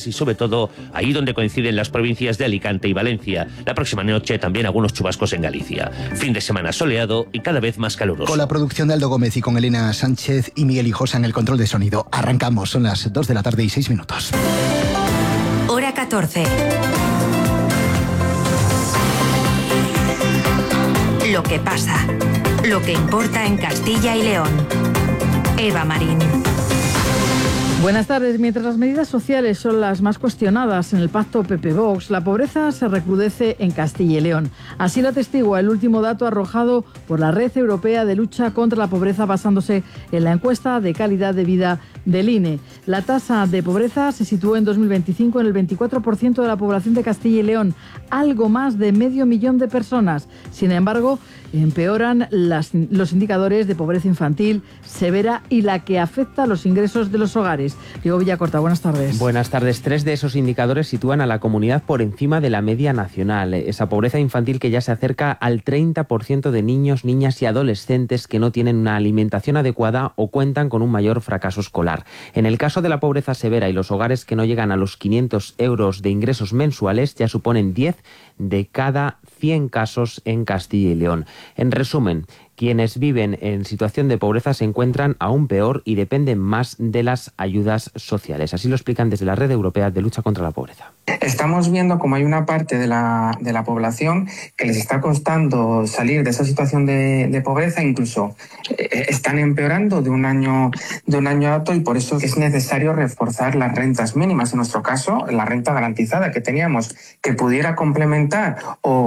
y sobre todo ahí donde coinciden las provincias de Alicante y Valencia. La próxima noche también algunos chubascos en Galicia. Fin de semana soleado y cada vez más caluroso. Con la producción de Aldo Gómez y con Elena Sánchez y Miguel Hijosa en el control de sonido. Arrancamos, son las 2 de la tarde y 6 minutos. Hora 14. Lo que pasa, lo que importa en Castilla y León. Eva Marín. Buenas tardes. Mientras las medidas sociales son las más cuestionadas en el pacto PP-Vox, la pobreza se recrudece en Castilla y León. Así lo atestigua el último dato arrojado por la Red Europea de Lucha contra la Pobreza basándose en la encuesta de calidad de vida del INE. La tasa de pobreza se situó en 2025 en el 24% de la población de Castilla y León, algo más de 500.000 de personas. Sin embargo, empeoran los indicadores de pobreza infantil severa y la que afecta a los ingresos de los hogares. Diego Villacorta, buenas tardes. Buenas tardes. 3 de esos indicadores sitúan a la comunidad por encima de la media nacional. Esa pobreza infantil que ya se acerca al 30% de niños, niñas y adolescentes que no tienen una alimentación adecuada o cuentan con un mayor fracaso escolar. En el caso de la pobreza severa y los hogares que no llegan a los 500 euros de ingresos mensuales, ya suponen 10 de cada 100 casos en Castilla y León. En resumen, quienes viven en situación de pobreza se encuentran aún peor y dependen más de las ayudas sociales. Así lo explican desde la Red Europea de Lucha contra la Pobreza. Estamos viendo como hay una parte de la población que les está costando salir de esa situación de pobreza, incluso están empeorando de un año a otro, y por eso es necesario reforzar las rentas mínimas. En nuestro caso, la renta garantizada que teníamos, que pudiera complementar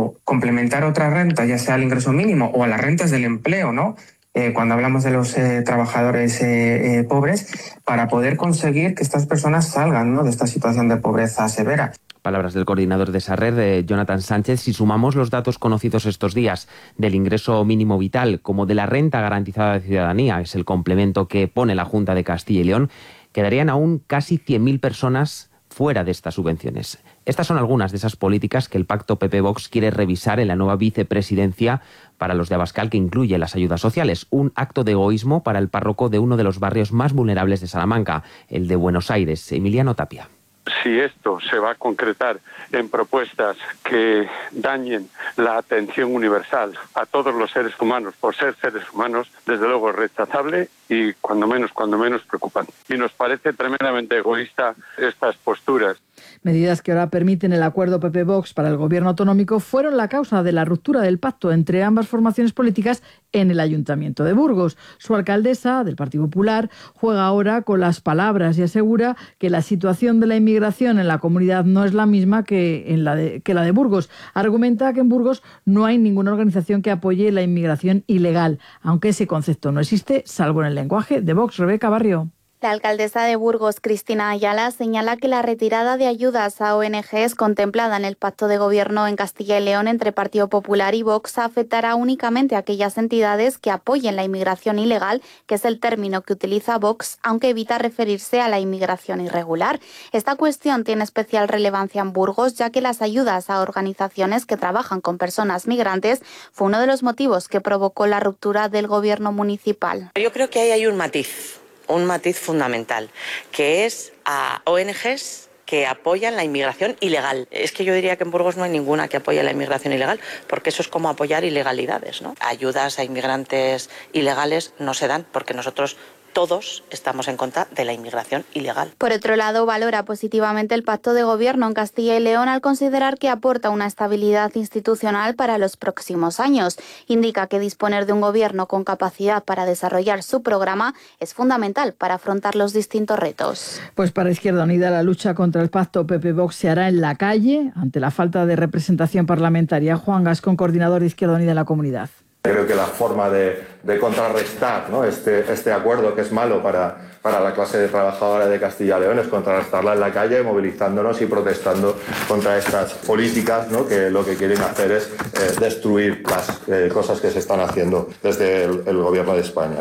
otra renta, ya sea el ingreso mínimo o a las rentas del empleo, ¿no? Cuando hablamos de los trabajadores pobres, para poder conseguir que estas personas salgan, ¿no?, de esta situación de pobreza severa. Palabras del coordinador de esa red, Jonathan Sánchez. Si sumamos los datos conocidos estos días del ingreso mínimo vital como de la renta garantizada de ciudadanía, es el complemento que pone la Junta de Castilla y León, quedarían aún casi 100.000 personas fuera de estas subvenciones. Estas son algunas de esas políticas que el pacto PP-Vox quiere revisar en la nueva vicepresidencia para los de Abascal, que incluye las ayudas sociales. Un acto de egoísmo para el párroco de uno de los barrios más vulnerables de Salamanca, el de Buenos Aires, Emiliano Tapia. Si esto se va a concretar en propuestas que dañen la atención universal a todos los seres humanos por ser seres humanos, desde luego es rechazable y cuando menos preocupante. Y nos parece tremendamente egoísta estas posturas. Medidas que ahora permiten el acuerdo PP-Vox para el gobierno autonómico fueron la causa de la ruptura del pacto entre ambas formaciones políticas en el Ayuntamiento de Burgos. Su alcaldesa, del Partido Popular, juega ahora con las palabras y asegura que la situación de la inmigración en la comunidad no es la misma que la de Burgos. Argumenta que en Burgos no hay ninguna organización que apoye la inmigración ilegal, aunque ese concepto no existe, salvo en el lenguaje de Vox. Rebeca Barrio. La alcaldesa de Burgos, Cristina Ayala, señala que la retirada de ayudas a ONGs contemplada en el pacto de gobierno en Castilla y León entre Partido Popular y Vox afectará únicamente a aquellas entidades que apoyen la inmigración ilegal, que es el término que utiliza Vox, aunque evita referirse a la inmigración irregular. Esta cuestión tiene especial relevancia en Burgos, ya que las ayudas a organizaciones que trabajan con personas migrantes fue uno de los motivos que provocó la ruptura del gobierno municipal. Yo creo que ahí hay un matiz fundamental, que es a ONGs que apoyan la inmigración ilegal. Es que yo diría que en Burgos no hay ninguna que apoye la inmigración ilegal, porque eso es como apoyar ilegalidades, ¿no? Ayudas a inmigrantes ilegales no se dan porque nosotros todos estamos en contra de la inmigración ilegal. Por otro lado, valora positivamente el pacto de gobierno en Castilla y León al considerar que aporta una estabilidad institucional para los próximos años. Indica que disponer de un gobierno con capacidad para desarrollar su programa es fundamental para afrontar los distintos retos. Pues para Izquierda Unida la lucha contra el pacto PP-Vox se hará en la calle ante la falta de representación parlamentaria. Juan Gascón, coordinador de Izquierda Unida en la comunidad. Creo que la forma de contrarrestar, ¿no?, este acuerdo que es malo para la clase trabajadora de Castilla y León es contrarrestarla en la calle, movilizándonos y protestando contra estas políticas, ¿no?, que lo que quieren hacer es destruir las cosas que se están haciendo desde el gobierno de España, ¿no?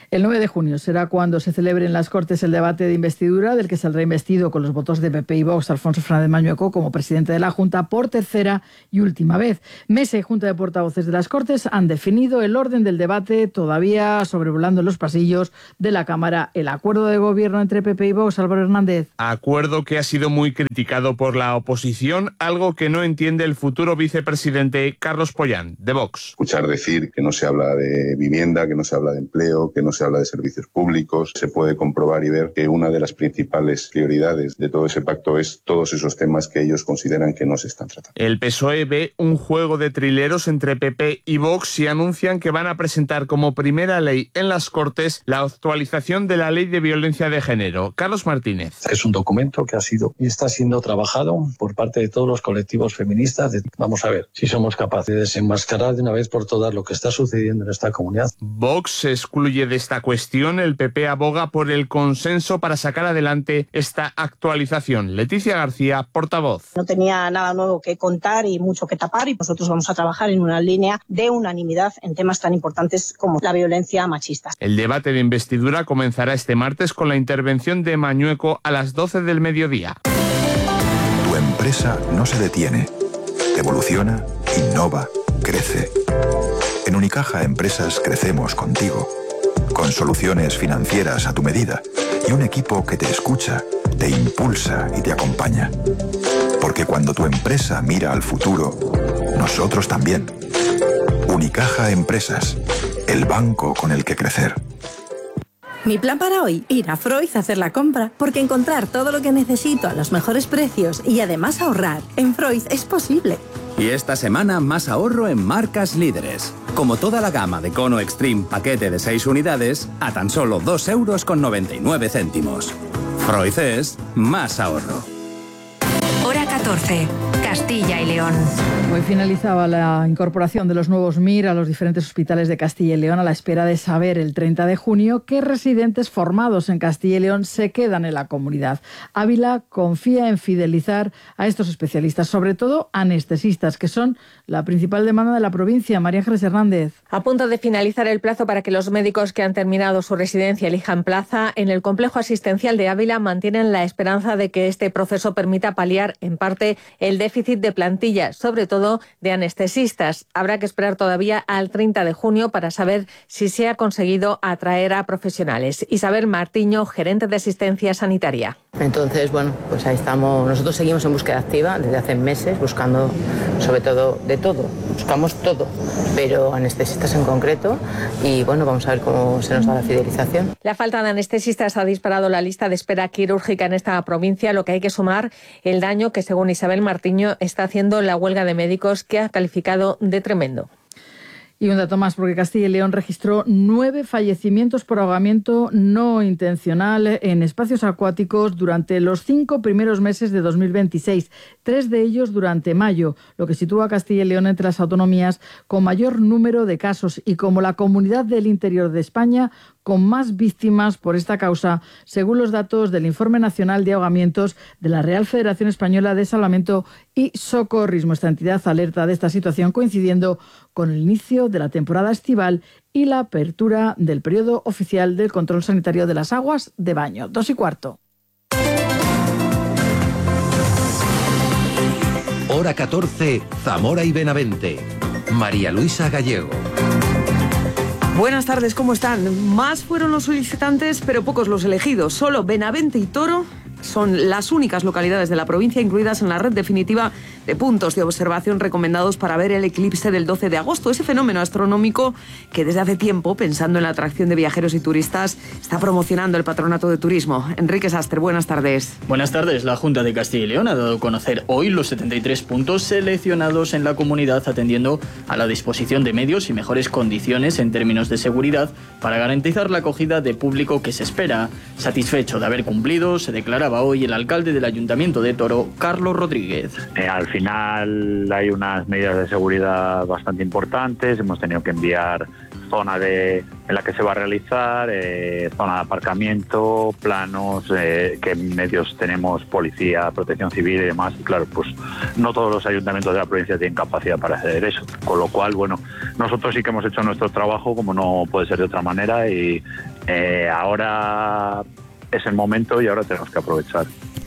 El 9 de junio será cuando se celebre en las Cortes el debate de investidura del que saldrá investido con los votos de PP y Vox Alfonso Fernández Mañueco como presidente de la Junta por tercera y última vez. Mesa y Junta de Portavoces de las Cortes han definido el orden del debate, todavía sobrevolando en los pasillos de la Cámara el acuerdo de gobierno entre PP y Vox. Álvaro Hernández. Acuerdo que ha sido muy criticado por la oposición, algo que no entiende el futuro vicepresidente Carlos Pollán, de Vox. Escuchar decir que no se habla de vivienda, que no se habla de empleo, que no se habla de servicios públicos. Se puede comprobar y ver que una de las principales prioridades de todo ese pacto es todos esos temas que ellos consideran que no se están tratando. El PSOE ve un juego de trileros entre PP y Vox y anuncian que van a presentar como primera ley en las Cortes la actualización de la Ley de Violencia de Género. Carlos Martínez. Es un documento que ha sido y está siendo trabajado por parte de todos los colectivos feministas. Vamos a ver si somos capaces de desenmascarar de una vez por todas lo que está sucediendo en esta comunidad. Vox se excluye de esta cuestión. El PP aboga por el consenso para sacar adelante esta actualización. Leticia García, portavoz. No tenía nada nuevo que contar y mucho que tapar, y nosotros vamos a trabajar en una línea de unanimidad en temas tan importantes como la violencia machista. El debate de investidura comenzará este martes con la intervención de Mañueco a las 12 del mediodía. Tu empresa no se detiene. Evoluciona, innova, crece. En Unicaja Empresas crecemos contigo, con soluciones financieras a tu medida y un equipo que te escucha, te impulsa y te acompaña. Porque cuando tu empresa mira al futuro, nosotros también. Unicaja Empresas, el banco con el que crecer. Mi plan para hoy, ir a Freud a hacer la compra, porque encontrar todo lo que necesito a los mejores precios y además ahorrar en Freud es posible. Y esta semana más ahorro en marcas líderes. Como toda la gama de Cono Extreme paquete de 6 unidades a tan solo 2,99 €. Freud es más ahorro. Hora 14. Castilla y León. Hoy finalizaba la incorporación de los nuevos MIR a los diferentes hospitales de Castilla y León a la espera de saber el 30 de junio qué residentes formados en Castilla y León se quedan en la comunidad. Ávila confía en fidelizar a estos especialistas, sobre todo anestesistas, que son la principal demanda de la provincia. María Ángeles Hernández. A punto de finalizar el plazo para que los médicos que han terminado su residencia elijan plaza, en el complejo asistencial de Ávila mantienen la esperanza de que este proceso permita paliar en parte el déficit de plantilla, sobre todo de anestesistas. Habrá que esperar todavía al 30 de junio para saber si se ha conseguido atraer a profesionales. Isabel Martiño, gerente de asistencia sanitaria. Entonces, bueno, pues ahí estamos. Nosotros seguimos en búsqueda activa desde hace meses, buscando sobre todo de todo. Buscamos todo, pero anestesistas en concreto. Y bueno, vamos a ver cómo se nos da la fidelización. La falta de anestesistas ha disparado la lista de espera quirúrgica en esta provincia, lo que hay que sumar el daño que, según Isabel Martiño, está haciendo la huelga de médicos, que ha calificado de tremendo. Y un dato más, porque Castilla y León registró 9 fallecimientos por ahogamiento no intencional en espacios acuáticos durante los 5 primeros meses de 2026, 3 de ellos durante mayo, lo que sitúa a Castilla y León entre las autonomías con mayor número de casos y como la comunidad del interior de España con más víctimas por esta causa, según los datos del Informe Nacional de Ahogamientos de la Real Federación Española de Salvamento y Socorrismo. Esta entidad alerta de esta situación coincidiendo con el inicio de la temporada estival y la apertura del periodo oficial del control sanitario de las aguas de baño. 2:15. Hora 14, Zamora y Benavente. María Luisa Gallego. Buenas tardes, ¿cómo están? Más fueron los solicitantes, pero pocos los elegidos. Solo Benavente y Toro son las únicas localidades de la provincia incluidas en la red definitiva de puntos de observación recomendados para ver el eclipse del 12 de agosto. Ese fenómeno astronómico que desde hace tiempo, pensando en la atracción de viajeros y turistas, está promocionando el Patronato de Turismo. Enrique Sastre, buenas tardes. Buenas tardes. La Junta de Castilla y León ha dado a conocer hoy los 73 puntos seleccionados en la comunidad, atendiendo a la disposición de medios y mejores condiciones en términos de seguridad para garantizar la acogida de público que se espera. Satisfecho de haber cumplido, se declaraba hoy el alcalde del Ayuntamiento de Toro, Carlos Rodríguez. Al final hay unas medidas de seguridad bastante importantes. Hemos tenido que enviar zona en la que se va a realizar, zona de aparcamiento, planos, qué medios tenemos, policía, protección civil y demás. Y claro, pues no todos los ayuntamientos de la provincia tienen capacidad para hacer eso. Con lo cual, bueno, nosotros sí que hemos hecho nuestro trabajo, como no puede ser de otra manera, y Ahora es el momento y ahora tenemos que aprovechar.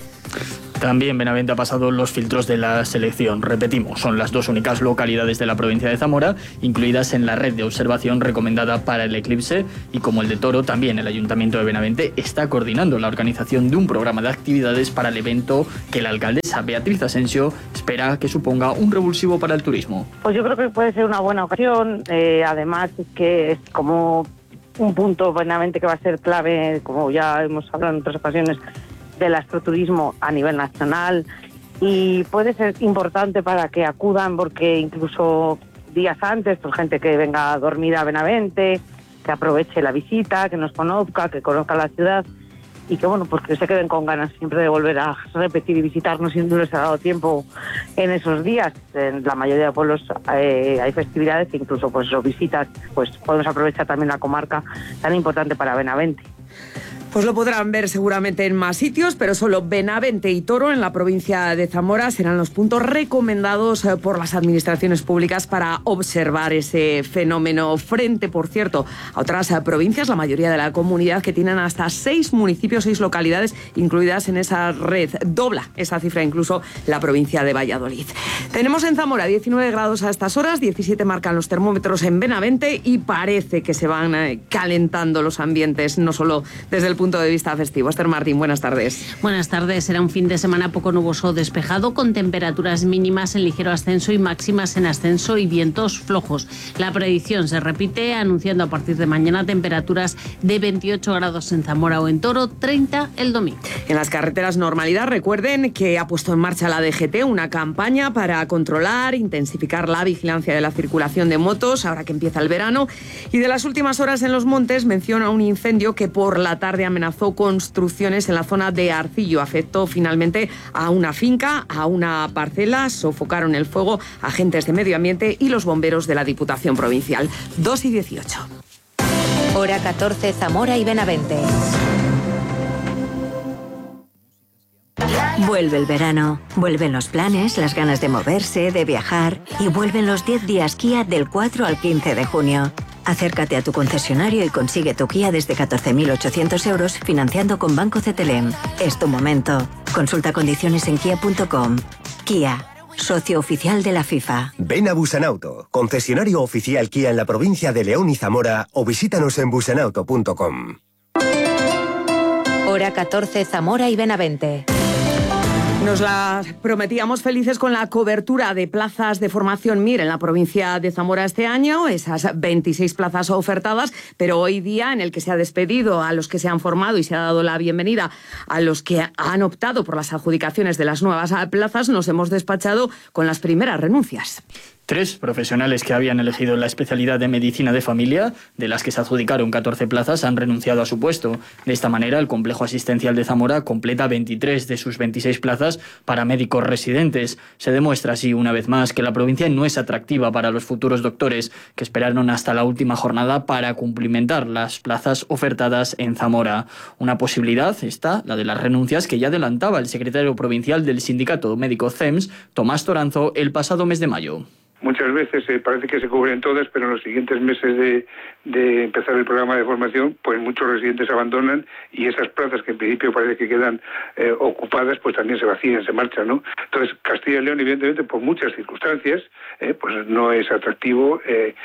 También Benavente ha pasado los filtros de la selección. Repetimos, son las 2 únicas localidades de la provincia de Zamora incluidas en la red de observación recomendada para el eclipse, y como el de Toro, también el Ayuntamiento de Benavente está coordinando la organización de un programa de actividades para el evento que la alcaldesa Beatriz Asensio espera que suponga un revulsivo para el turismo. Pues yo creo que puede ser una buena ocasión, además es que es como un punto Benavente que va a ser clave, como ya hemos hablado en otras ocasiones, del astroturismo a nivel nacional, y puede ser importante para que acudan, porque incluso días antes, pues gente que venga a dormir a Benavente, que aproveche la visita, que nos conozca, que conozca la ciudad, y que bueno, pues que se queden con ganas siempre de volver a repetir y visitarnos si no les ha dado tiempo en esos días. En la mayoría de pueblos hay festividades e incluso pues visitas, pues podemos aprovechar también la comarca tan importante para Benavente. Pues lo podrán ver seguramente en más sitios, pero solo Benavente y Toro en la provincia de Zamora serán los puntos recomendados por las administraciones públicas para observar ese fenómeno, frente, por cierto, a otras provincias, la mayoría de la comunidad, que tienen hasta 6 municipios, 6 localidades incluidas en esa red. Dobla esa cifra incluso la provincia de Valladolid. Tenemos en Zamora 19 grados a estas horas, 17 marcan los termómetros en Benavente, y parece que se van calentando los ambientes, no solo desde el punto de vista festivo. Esther Martín, buenas tardes. Buenas tardes. Será un fin de semana poco nuboso o despejado, con temperaturas mínimas en ligero ascenso y máximas en ascenso y vientos flojos. La predicción se repite, anunciando a partir de mañana temperaturas de 28 grados en Zamora o en Toro, 30 el domingo. En las carreteras, normalidad. Recuerden que ha puesto en marcha la DGT una campaña para controlar, intensificar la vigilancia de la circulación de motos, ahora que empieza el verano. Y de las últimas horas en Los Montes, menciona un incendio que por la tarde amenazó construcciones en la zona de Arcillo. Afectó finalmente a una finca, a una parcela. Sofocaron el fuego agentes de medio ambiente y los bomberos de la Diputación Provincial. 2:18. Hora 14, Zamora y Benavente. Vuelve el verano, vuelven los planes, las ganas de moverse, de viajar, y vuelven los 10 días Kia del 4 al 15 de junio. Acércate a tu concesionario y consigue tu Kia desde 14.800 euros financiando con Banco CTLM. Es tu momento. Consulta condiciones en kia.com. Kia, socio oficial de la FIFA. Ven a Busanauto, concesionario oficial Kia en la provincia de León y Zamora, o visítanos en busanauto.com. Hora 14, Zamora y Benavente. Nos la prometíamos felices con la cobertura de plazas de formación MIR en la provincia de Zamora este año, esas 26 plazas ofertadas, pero hoy día en el que se ha despedido a los que se han formado y se ha dado la bienvenida a los que han optado por las adjudicaciones de las nuevas plazas, nos hemos despachado con las primeras renuncias. 3 profesionales que habían elegido la especialidad de medicina de familia, de las que se adjudicaron 14 plazas, han renunciado a su puesto. De esta manera, el complejo asistencial de Zamora completa 23 de sus 26 plazas para médicos residentes. Se demuestra así, una vez más, que la provincia no es atractiva para los futuros doctores, que esperaron hasta la última jornada para cumplimentar las plazas ofertadas en Zamora. Una posibilidad está la de las renuncias que ya adelantaba el secretario provincial del sindicato médico CEMS, Tomás Toranzo, el pasado mes de mayo. Muchas veces parece que se cubren todas, pero en los siguientes meses de empezar el programa de formación, pues muchos residentes abandonan, y esas plazas que en principio parece que quedan ocupadas, pues también se vacían, se marchan, ¿no? Entonces, Castilla y León, evidentemente, por muchas circunstancias, pues no es atractivo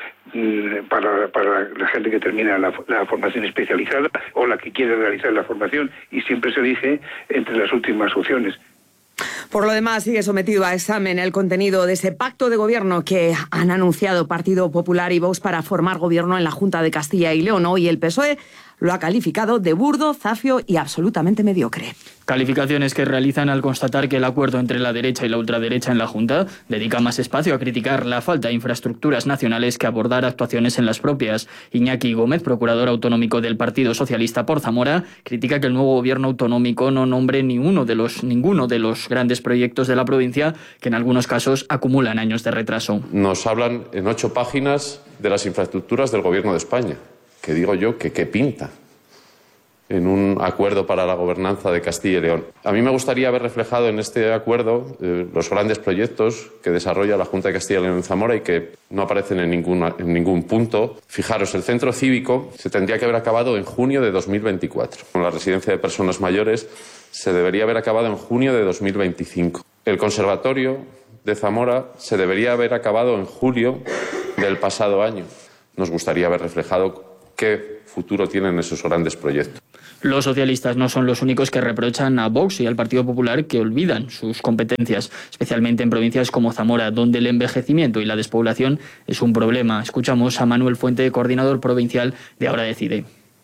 para la gente que termina la formación especializada o la que quiere realizar la formación, y siempre se elige entre las últimas opciones. Por lo demás, sigue sometido a examen el contenido de ese pacto de gobierno que han anunciado Partido Popular y Vox para formar gobierno en la Junta de Castilla y León. Hoy el PSOE lo ha calificado de burdo, zafio y absolutamente mediocre. Calificaciones que realizan al constatar que el acuerdo entre la derecha y la ultraderecha en la Junta dedica más espacio a criticar la falta de infraestructuras nacionales que a abordar actuaciones en las propias. Iñaki Gómez, procurador autonómico del Partido Socialista por Zamora, critica que el nuevo gobierno autonómico no nombre ninguno de los grandes proyectos de la provincia, que en algunos casos acumulan años de retraso. Nos hablan en 8 páginas de las infraestructuras del gobierno de España, que digo yo que qué pinta. en un acuerdo para la gobernanza de Castilla y León. A mí me gustaría ver reflejado en este acuerdo los grandes proyectos que desarrolla la Junta de Castilla y León en Zamora y que no aparecen en ningún punto. Fijaros, el centro cívico se tendría que haber acabado en junio de 2024. Con la residencia de personas mayores se debería haber acabado en junio de 2025. El conservatorio de Zamora se debería haber acabado en julio del pasado año. Nos gustaría ver reflejado qué futuro tienen esos grandes proyectos. Los socialistas no son los únicos que reprochan a Vox y al Partido Popular que olvidan sus competencias, especialmente en provincias como Zamora, donde el envejecimiento y la despoblación es un problema. Escuchamos a Manuel Fuente, coordinador provincial de Ahora Decide.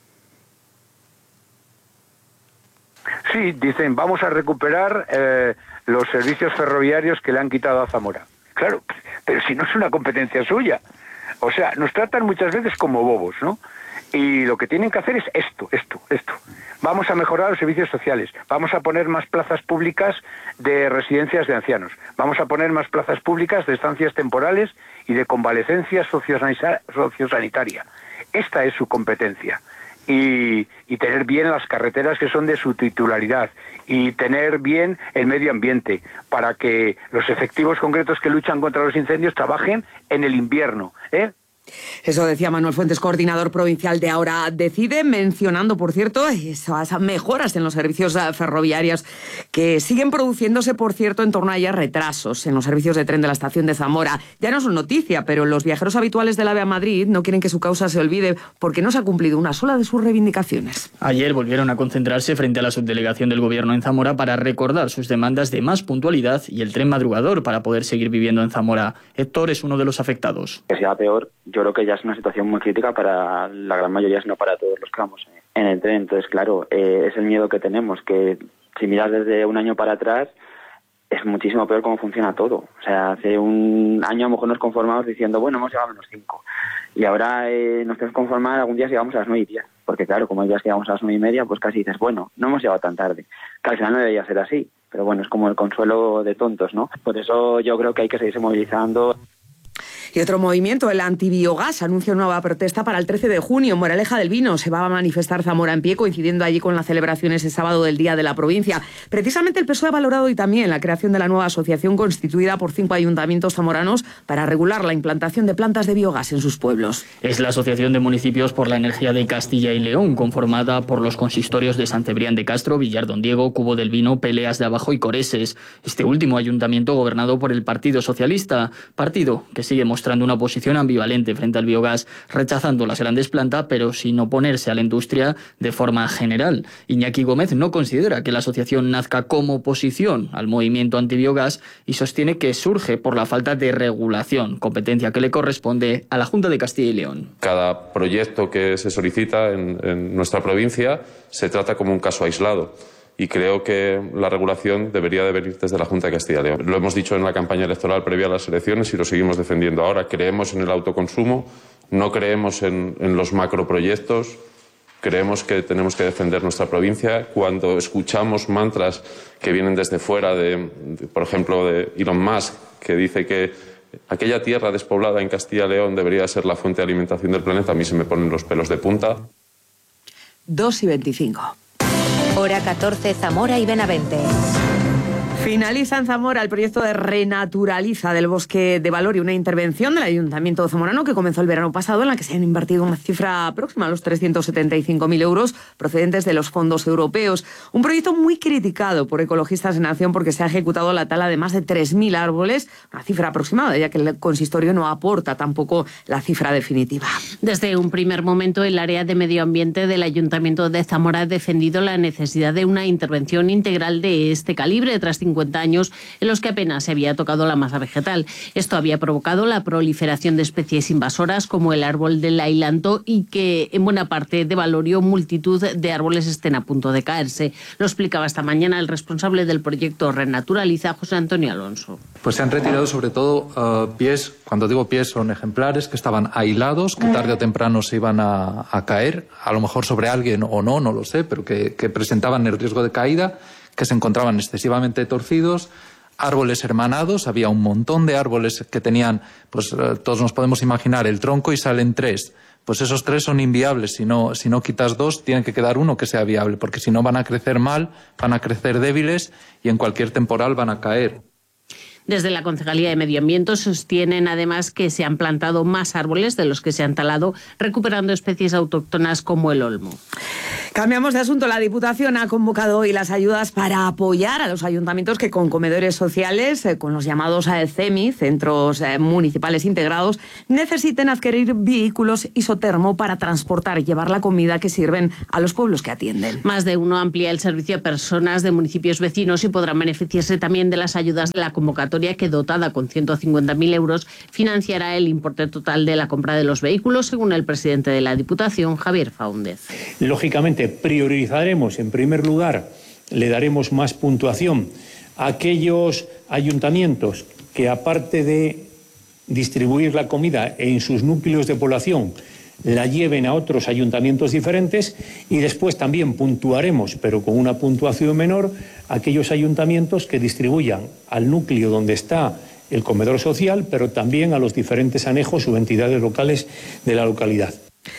Sí, dicen, vamos a recuperar los servicios ferroviarios que le han quitado a Zamora. Claro, pero si no es una competencia suya. O sea, nos tratan muchas veces como bobos, ¿no? Y lo que tienen que hacer es esto. Vamos a mejorar los servicios sociales, vamos a poner más plazas públicas de residencias de ancianos, vamos a poner más plazas públicas de estancias temporales y de convalecencia sociosanitaria. Esta es su competencia. Y tener bien las carreteras que son de su titularidad y tener bien el medio ambiente para que los efectivos concretos que luchan contra los incendios trabajen en el invierno, Eso decía Manuel Fuentes, coordinador provincial de Ahora Decide, mencionando, por cierto, esas mejoras en los servicios ferroviarios que siguen produciéndose, por cierto, en torno a ellas retrasos en los servicios de tren de la estación de Zamora. Ya no son noticia, pero los viajeros habituales del AVE a Madrid no quieren que su causa se olvide porque no se ha cumplido una sola de sus reivindicaciones. Ayer volvieron a concentrarse frente a la subdelegación del Gobierno en Zamora para recordar sus demandas de más puntualidad y el tren madrugador para poder seguir viviendo en Zamora. Héctor es uno de los afectados. Que sea peor, yo creo que ya es una situación muy crítica para la gran mayoría, sino para todos los que vamos en el tren. Entonces, claro, es el miedo que tenemos, que si miras desde un año para atrás, es muchísimo peor cómo funciona todo. O sea, hace un año a lo mejor nos conformamos diciendo, bueno, hemos llegado a menos 5. Y ahora nos tenemos que conformar algún día si llegamos a las 9:10. Porque claro, como hay días que llegamos a las 9:30, pues casi dices, bueno, no hemos llegado tan tarde. Que al final no debería ser así. Pero bueno, es como el consuelo de tontos, ¿no? Por eso yo creo que hay que seguirse movilizando. Y otro movimiento, el antibiogás, anuncia una nueva protesta para el 13 de junio. En Moraleja del Vino se va a manifestar Zamora en pie, coincidiendo allí con la celebración ese sábado del Día de la Provincia. Precisamente el PSOE ha valorado hoy también la creación de la nueva asociación constituida por 5 ayuntamientos zamoranos para regular la implantación de plantas de biogás en sus pueblos. Es la Asociación de Municipios por la Energía de Castilla y León, conformada por los consistorios de Sant Cebrián de Castro, Villar Don Diego, Cubo del Vino, Peleas de Abajo y Coreses. Este último ayuntamiento gobernado por el Partido Socialista, partido que sigue mostrando una posición ambivalente frente al biogás, rechazando las grandes plantas, pero sin oponerse a la industria de forma general. Iñaki Gómez no considera que la asociación nazca como oposición al movimiento antibiogás y sostiene que surge por la falta de regulación, competencia que le corresponde a la Junta de Castilla y León. Cada proyecto que se solicita en nuestra provincia se trata como un caso aislado. Y creo que la regulación debería de venir desde la Junta de Castilla y León. Lo hemos dicho en la campaña electoral previa a las elecciones y lo seguimos defendiendo ahora. Creemos en el autoconsumo, no creemos en los macroproyectos, creemos que tenemos que defender nuestra provincia. Cuando escuchamos mantras que vienen desde fuera, por ejemplo, de Elon Musk, que dice que aquella tierra despoblada en Castilla y León debería ser la fuente de alimentación del planeta, a mí se me ponen los pelos de punta. 2:25. Hora 14, Zamora y Benavente. Finaliza en Zamora el proyecto de Renaturaliza del Bosque de Valori, una intervención del Ayuntamiento zamorano que comenzó el verano pasado, en la que se han invertido una cifra próxima a los 375.000 euros procedentes de los fondos europeos. Un proyecto muy criticado por ecologistas en acción porque se ha ejecutado la tala de más de 3.000 árboles, una cifra aproximada, ya que el consistorio no aporta tampoco la cifra definitiva. Desde un primer momento, el área de medio ambiente del Ayuntamiento de Zamora ha defendido la necesidad de una intervención integral de este calibre tras 50 años en los que apenas se había tocado la masa vegetal. Esto había provocado la proliferación de especies invasoras como el árbol del ailanto y que en buena parte de Valorio multitud de árboles estén a punto de caerse. Lo explicaba esta mañana el responsable del proyecto Renaturaliza, José Antonio Alonso. Pues se han retirado sobre todo pies, cuando digo pies son ejemplares que estaban aislados, que tarde o temprano se iban a caer, a lo mejor sobre alguien o no, no lo sé, pero que presentaban el riesgo de caída, que se encontraban excesivamente torcidos, árboles hermanados, había un montón de árboles que tenían, pues todos nos podemos imaginar el tronco y salen 3, pues esos 3 son inviables. Si no quitas 2, tiene que quedar uno que sea viable, porque si no van a crecer mal, van a crecer débiles y en cualquier temporal van a caer. Desde la Concejalía de Medio Ambiente sostienen además que se han plantado más árboles de los que se han talado, recuperando especies autóctonas como el olmo. Cambiamos de asunto. La Diputación ha convocado hoy las ayudas para apoyar a los ayuntamientos que con comedores sociales, con los llamados CEMI, Centros Municipales Integrados, necesiten adquirir vehículos isotermo para transportar y llevar la comida que sirven a los pueblos que atienden. Más de uno amplía el servicio a personas de municipios vecinos y podrán beneficiarse también de las ayudas de la convocatoria que, dotada con 150.000 euros, financiará el importe total de la compra de los vehículos, según el presidente de la Diputación, Javier Faúndez. Lógicamente, priorizaremos, en primer lugar, le daremos más puntuación a aquellos ayuntamientos que, aparte de distribuir la comida en sus núcleos de población, la lleven a otros ayuntamientos diferentes, y después también puntuaremos, pero con una puntuación menor, a aquellos ayuntamientos que distribuyan al núcleo donde está el comedor social, pero también a los diferentes anejos o entidades locales de la localidad.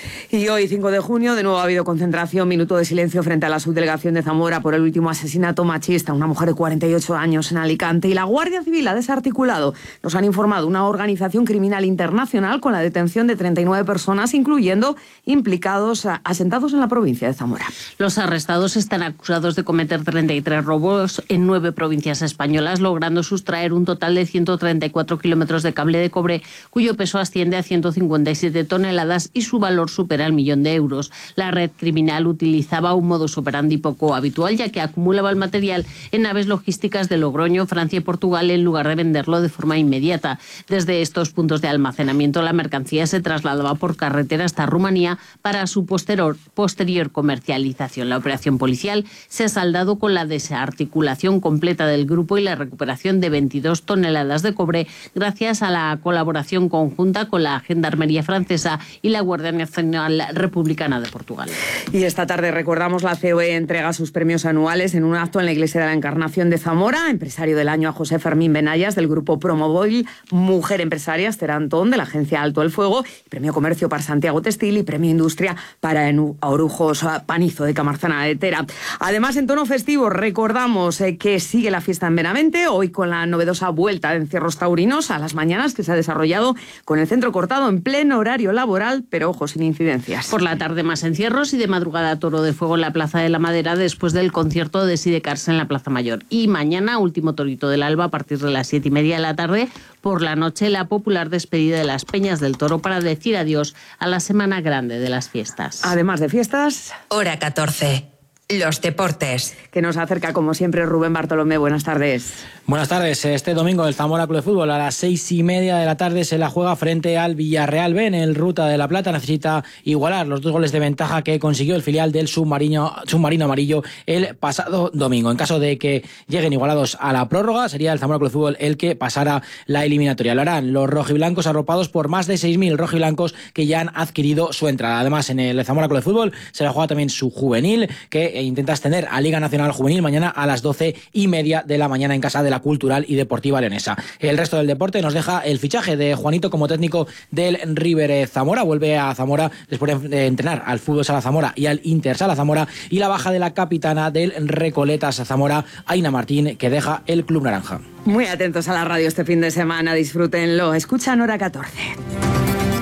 Y hoy, 5 de junio, de nuevo ha habido concentración, minuto de silencio frente a la subdelegación de Zamora por el último asesinato machista, una mujer de 48 años en Alicante. Y la Guardia Civil ha desarticulado, nos han informado, una organización criminal internacional con la detención de 39 personas, incluyendo implicados asentados en la provincia de Zamora. Los arrestados están acusados de cometer 33 robos en 9 provincias españolas, logrando sustraer un total de 134 kilómetros de cable de cobre, cuyo peso asciende a 157 toneladas y su valor supera el 1.000.000 de euros. La red criminal utilizaba un modus operandi poco habitual, ya que acumulaba el material en naves logísticas de Logroño, Francia y Portugal, en lugar de venderlo de forma inmediata. Desde estos puntos de almacenamiento, la mercancía se trasladaba por carretera hasta Rumanía para su posterior comercialización. La operación policial se ha saldado con la desarticulación completa del grupo y la recuperación de 22 toneladas de cobre, gracias a la colaboración conjunta con la Gendarmería francesa y la Guardia Nacional Republicana de Portugal. Y esta tarde, recordamos, la COE entrega sus premios anuales en un acto en la Iglesia de la Encarnación de Zamora. Empresario del año a José Fermín Benayas, del grupo Promoboil. Mujer empresaria, Esther Antón, de la agencia Alto el Fuego. Premio Comercio para Santiago Textil y Premio Industria para Orujos Panizo, de Camarzana de Tera. Además, en tono festivo, recordamos que sigue la fiesta en Benavente, hoy con la novedosa vuelta de encierros taurinos a las mañanas, que se ha desarrollado con el centro cortado en pleno horario laboral, pero ojo, sin incidencias. Por la tarde, más encierros, y de madrugada toro de fuego en la Plaza de la Madera, después del concierto de Sidecars en la Plaza Mayor. Y mañana, último torito del alba a partir de las 7:30 de la tarde. Por la noche, la popular despedida de las Peñas del Toro para decir adiós a la semana grande de las fiestas. Además de fiestas, hora 14. Los deportes. Que nos acerca, como siempre, Rubén Bartolomé. Buenas tardes. Buenas tardes. Este domingo el Zamora Club de Fútbol a las 6:30 de la tarde se la juega frente al Villarreal B en el Ruta de la Plata. Necesita igualar los 2 goles de ventaja que consiguió el filial del submarino amarillo el pasado domingo. En caso de que lleguen igualados a la prórroga, sería el Zamora Club de Fútbol el que pasara la eliminatoria. Lo harán los rojiblancos, arropados por más de 6.000 rojiblancos que ya han adquirido su entrada. Además, en el Zamora Club de Fútbol se la juega también su juvenil, que intenta ascender a Liga Nacional Juvenil mañana a las 12:30 de la mañana en casa de la Cultural y Deportiva Leonesa. El resto del deporte nos deja el fichaje de Juanito como técnico del River Zamora. Vuelve a Zamora después de entrenar al Fútbol Sala Zamora y al Inter Sala Zamora, y la baja de la capitana del Recoletas Zamora, Aina Martín, que deja el Club Naranja. Muy atentos a la radio este fin de semana, disfrútenlo. Escuchan hora 14.